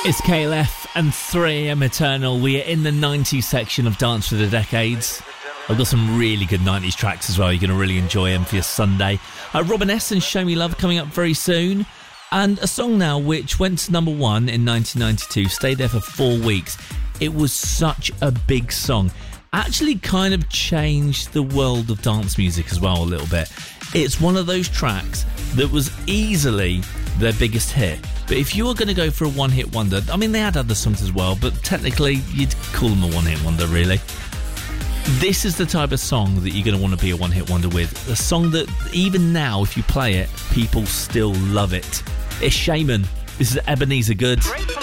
It's KLF and 3am Eternal. We are in the 90s section of Dance for the Decades. I've got some really good 90s tracks as well. You're going to really enjoy them for your Sunday. Robin S. and Show Me Love coming up very soon. And a song now which went to number 1 in 1992, stayed there for 4 weeks. It was such a big song. Actually kind of changed the world of dance music as well a little bit. It's one of those tracks that was easily their biggest hit. But if you were going to go for a one-hit wonder, I mean, they had other songs as well, but technically you'd call them a one-hit wonder, really. This is the type of song that you're going to want to be a one-hit wonder with. A song that even now, if you play it, people still love it. It's Shaman. This is Ebenezer Goode.